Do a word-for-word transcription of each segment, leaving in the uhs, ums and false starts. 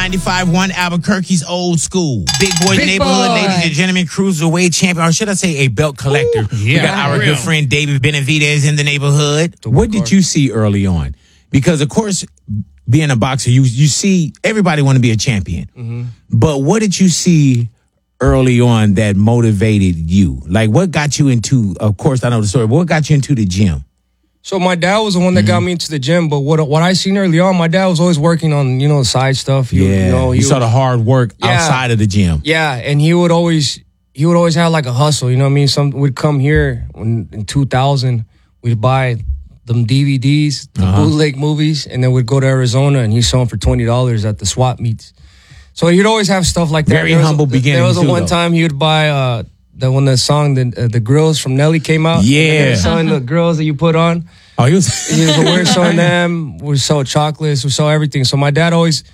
ninety-five point one Albuquerque's Old School. Big Boy Big Neighborhood, boy. ladies and gentlemen, cruiserweight champion, or should I say a belt collector. Ooh, we yeah, got our real. good friend David Benavidez in the neighborhood. What did you see early on? Because, of course, being a boxer, you you see everybody want to be a champion. Mm-hmm. But what did you see early on that motivated you? Like, what got you into, of course, I know the story, but what got you into the gym? So my dad was the one that Mm-hmm. got me into the gym, but what what I seen early on, my dad was always working on, you know, the side stuff. He, Yeah, you, know, he you saw would- the hard work Yeah. outside of the gym. Yeah, and he would always he would always have like a hustle. You know what I mean? Some would come here when, in two thousand. We'd buy them D V Ds, the Uh-huh. bootleg movies, and then we'd go to Arizona and he'd sell them for twenty dollars at the swap meets. So he'd always have stuff like that. Very There was a- humble beginning, There was a too, one though. time he would buy uh, the when the song the uh, the grills from Nelly came out. Yeah. and they were selling the grills that you put on. Oh, he was. You know, so we're selling them. We sell chocolates. We sell everything. So my dad always.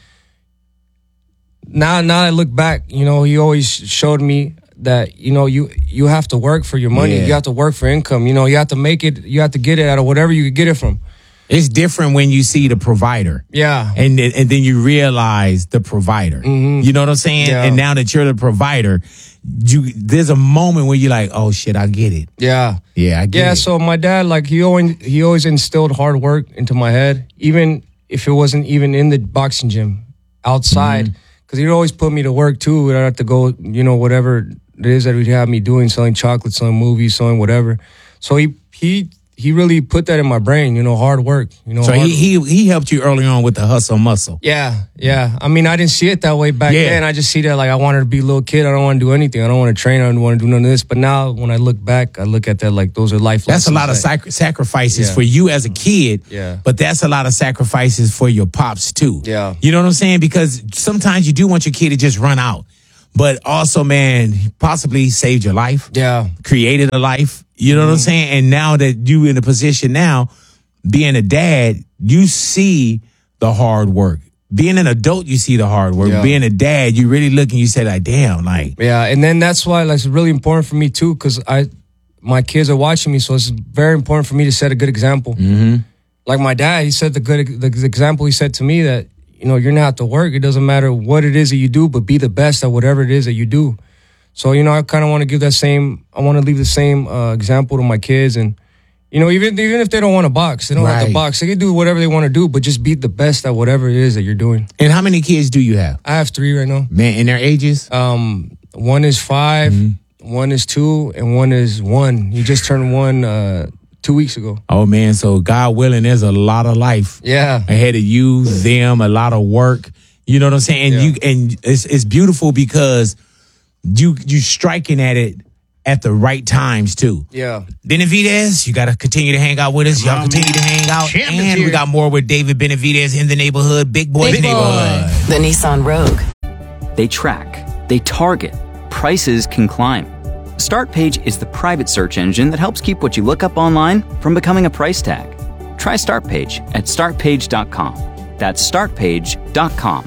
Now, now I look back, you know, he always showed me that, you know, you you have to work for your money. Yeah. You have to work for income. You know, you have to make it. You have to get it out of whatever you could get it from. It's different when you see the provider. Yeah. And then, and then you realize the provider. You know what I'm saying? Yeah. And now that you're the provider, you there's a moment where you're like, oh shit, I get it. Yeah. Yeah, I get Yeah. it. So my dad, like, he always he always instilled hard work into my head, even if it wasn't even in the boxing gym, outside. Mm-hmm. Because he'd always put me to work too. I'd have to go, you know, whatever it is that he'd have me doing, selling chocolate, selling movies, selling whatever. So he he he really put that in my brain, you know, hard work. You know, So hard- he, he he helped you early on with the hustle muscle. Yeah, yeah. I mean, I didn't see it that way back Yeah. then. I just see that like I wanted to be a little kid. I don't want to do anything. I don't want to train. I don't want to do none of this. But now when I look back, I look at that like those are life That's a lessons lot of that- sac- sacrifices Yeah. for you as a kid. Yeah. But that's a lot of sacrifices for your pops too. Yeah. You know what I'm saying? Because sometimes you do want your kid to just run out. But also, man, he possibly saved your life. Yeah. Created a life. You know what I'm saying? And now that you in a position now, being a dad, you see the hard work. Being an adult, you see the hard work. Yeah. Being a dad, you really look and you say like, damn, like, Yeah, and then that's why like, it's really important for me too, because I, my kids are watching me, so it's very important for me to set a good example. Mm-hmm. Like my dad, he said the good the example he said to me that, you know, you're not have to work. It doesn't matter what it is that you do, but be the best at whatever it is that you do. So, you know, I kind of want to give that same, I want to leave the same uh, example to my kids. And, you know, even even if they don't want to box, they don't have Right. to box. They can do whatever they want to do, but just be the best at whatever it is that you're doing. and how many kids do you have? I have three right now. Man, in their ages? Um, one is five, one is two, and one is one. He just turned one uh, two weeks ago. Oh man, so God willing, there's a lot of life Yeah. ahead of you, them, a lot of work. You know what I'm saying? And Yeah. you and it's it's beautiful because you you striking at it at the right times too. Yeah. Benavidez, you got to continue to hang out with us. Y'all on, continue man. to hang out. Champ is And we here. got more with David Benavidez in the neighborhood. Big Boy Big Neighborhood. boy. The Nissan Rogue. They track, they target, prices can climb. StartPage is the private search engine that helps keep what you look up online from becoming a price tag. Try StartPage at start page dot com. That's start page dot com.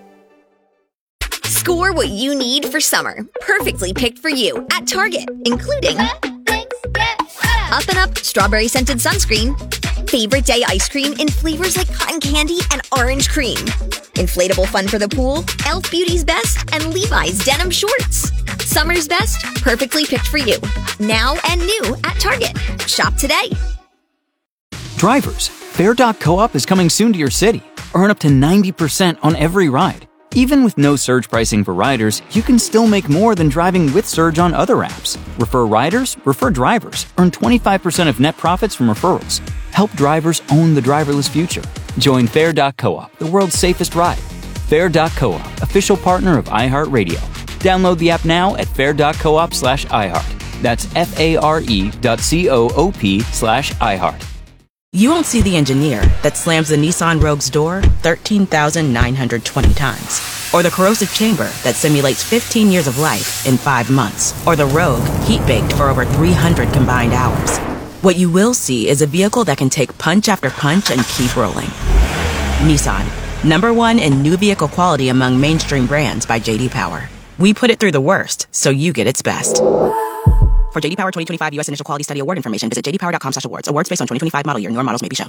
Score what you need for summer. Perfectly picked for you at Target, including Up and Up strawberry scented sunscreen, favorite day ice cream in flavors like cotton candy and orange cream, inflatable fun for the pool, e l f Beauty's Best, and Levi's denim shorts. Summer's best, perfectly picked for you. Now and new at Target. Shop today. Drivers, Fair dot coop is coming soon to your city. Earn up to ninety percent on every ride. Even with no surge pricing for riders, you can still make more than driving with Surge on other apps. Refer riders, refer drivers. Earn twenty-five percent of net profits from referrals. Help drivers own the driverless future. Join Fair dot coop, the world's safest ride. Fair dot coop, official partner of iHeartRadio. Download the app now at fair dot coop slash iHeart. That's F-A-R-E dot C-O-O-P slash iHeart. You won't see the engineer that slams the Nissan Rogue's door thirteen thousand nine hundred twenty times. Or the corrosive chamber that simulates fifteen years of life in five months. Or the Rogue heat-baked for over three hundred combined hours. What you will see is a vehicle that can take punch after punch and keep rolling. Nissan, number one in new vehicle quality among mainstream brands by J D Power. We put it through the worst, so you get its best. For J D Power twenty twenty-five U S Initial Quality Study Award information, visit j d power dot com slash awards. Awards based on twenty twenty-five model year. Newer models may be shown.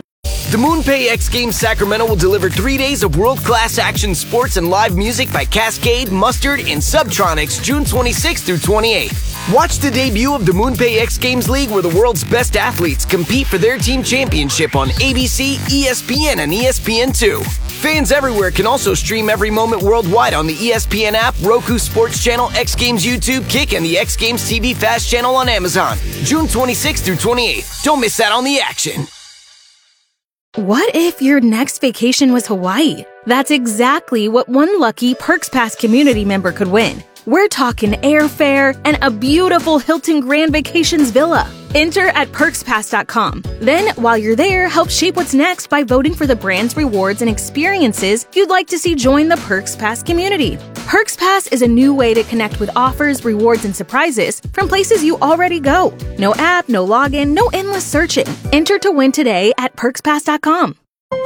The MoonPay X Games Sacramento will deliver three days of world-class action sports and live music by Cascade, Mustard, and Subtronics June twenty-sixth through twenty-eighth. Watch the debut of the MoonPay X Games League, where the world's best athletes compete for their team championship on A B C, E S P N, and E S P N two. Fans everywhere can also stream every moment worldwide on the E S P N app, Roku Sports Channel, X Games YouTube, Kick, and the X Games T V Fast Channel on Amazon. June twenty-sixth through twenty-eighth. Don't miss out on the action. What if your next vacation was Hawaii? That's exactly what one lucky Perks Pass community member could win. We're talking airfare and a beautiful Hilton Grand Vacations villa. Enter at perks pass dot com. Then, while you're there, help shape what's next by voting for the brands, rewards, and experiences you'd like to see join the Perks Pass community. Perks Pass is a new way to connect with offers, rewards, and surprises from places you already go. No app, no login, no endless searching. Enter to win today at perks pass dot com.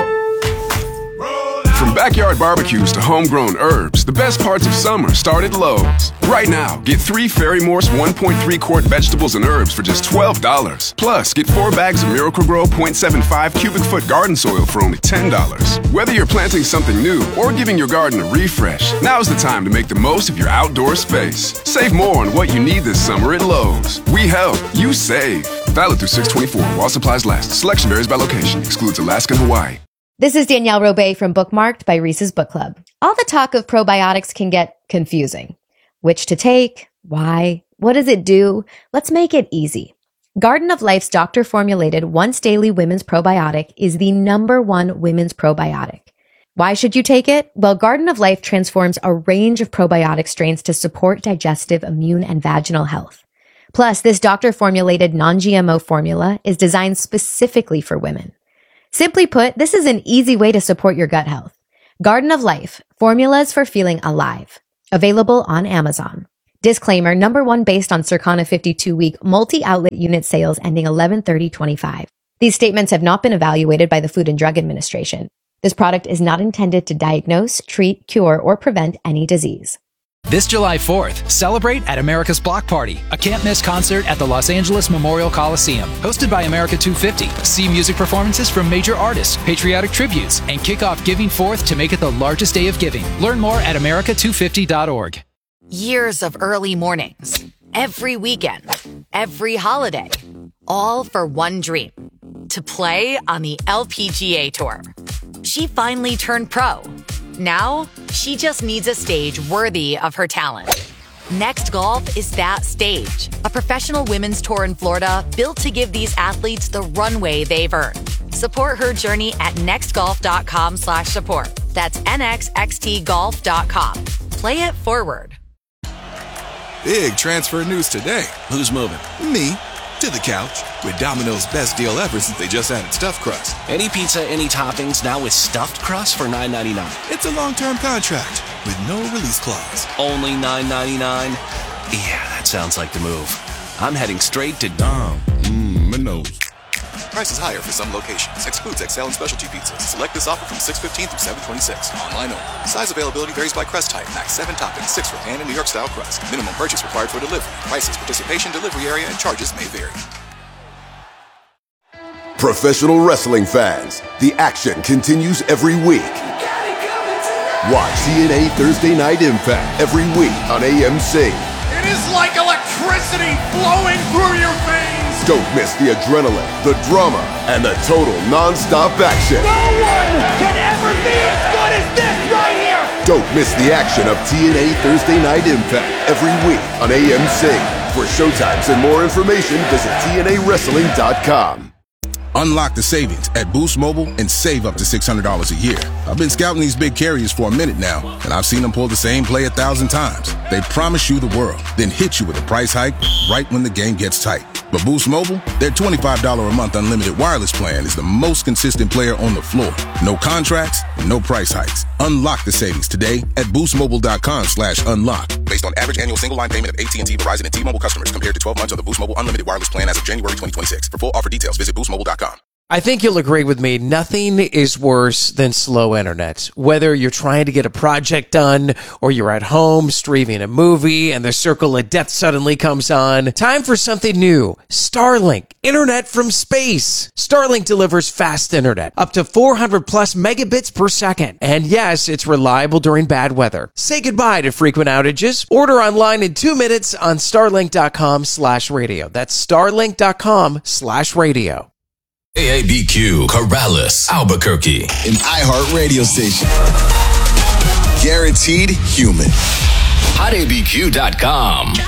From backyard barbecues to homegrown herbs, the best parts of summer start at Lowe's. Right now, get three Fairy Morse one point three quart vegetables and herbs for just twelve dollars. Plus, get four bags of Miracle-Gro point seven five cubic foot garden soil for only ten dollars. Whether you're planting something new or giving your garden a refresh, now's the time to make the most of your outdoor space. Save more on what you need this summer at Lowe's. We help, you save. Valid through six twenty-four while supplies last. Selection varies by location. Excludes Alaska and Hawaii. This is Danielle Robay from Bookmarked by Reese's Book Club. All the talk of probiotics can get confusing. Which to take? Why? What does it do? Let's make it easy. Garden of Life's doctor-formulated once-daily women's probiotic is the number one women's probiotic. Why should you take it? Well, Garden of Life transforms a range of probiotic strains to support digestive, immune, and vaginal health. Plus, this doctor-formulated non-G M O formula is designed specifically for women. Simply put, this is an easy way to support your gut health. Garden of Life, formulas for feeling alive. Available on Amazon. Disclaimer, number one based on Circana fifty-two week multi-outlet unit sales ending eleven thirty twenty-five. These statements have not been evaluated by the Food and Drug Administration. This product is not intended to diagnose, treat, cure, or prevent any disease. This July fourth, celebrate at America's Block Party, a can't-miss concert at the Los Angeles Memorial Coliseum. Hosted by America two fifty, see music performances from major artists, patriotic tributes, and kick off Giving Forth to make it the largest day of giving. Learn more at america two fifty dot org. Years of early mornings, every weekend, every holiday, all for one dream, to play on the L P G A Tour. She finally turned pro. Now, she just needs a stage worthy of her talent. Next Golf is that stage, a professional women's tour in Florida built to give these athletes the runway they've earned. Support her journey at nextgolf.com slash support. That's N X X T golf dot com. Play it forward. Big transfer news today. Who's moving? Me. To the couch with Domino's best deal ever since they just added stuffed crust. Any pizza, any toppings, now with stuffed crust for nine ninety-nine. It's a long-term contract with no release clause. Only nine ninety-nine? Yeah, that sounds like the move. I'm heading straight to Dom. Mmm, Minos. Prices higher for some locations. Excludes X L and specialty pizzas. Select this offer from six fifteen through seven twenty-six. Online only. Size availability varies by crust type. Max seven toppings, six for pan and New York style crust. Minimum purchase required for delivery. Prices, participation, delivery area, and charges may vary. Professional wrestling fans, the action continues every week. Watch T N A Thursday Night Impact every week on A M C. It is like electricity flowing through your veins. Don't miss the adrenaline, the drama, and the total non-stop action. No one can ever be as good as this right here. Don't miss the action of T N A Thursday Night Impact every week on A M C. For showtimes and more information, visit T N A wrestling dot com. Unlock the savings at Boost Mobile and save up to six hundred dollars a year. I've been scouting these big carriers for a minute now, and I've seen them pull the same play a thousand times. They promise you the world, then hit you with a price hike right when the game gets tight. But Boost Mobile, their twenty-five dollars a month unlimited wireless plan is the most consistent player on the floor. No contracts, no price hikes. Unlock the savings today at boostmobile.com slash unlock. Based on average annual single line payment of A T and T, Verizon, and T-Mobile customers compared to twelve months of the Boost Mobile unlimited wireless plan as of January twenty twenty-six. For full offer details, visit boost mobile dot com. I think you'll agree with me. Nothing is worse than slow internet. Whether you're trying to get a project done or you're at home streaming a movie and the circle of death suddenly comes on. Time for something new. Starlink. Internet from space. Starlink delivers fast internet. Up to four hundred plus megabits per second. And yes, it's reliable during bad weather. Say goodbye to frequent outages. Order online in two minutes on starlink.com slash radio. That's starlink.com slash radio. A A B Q, Corrales, Albuquerque. An iHeart radio station. Guaranteed human. hot A B Q dot com.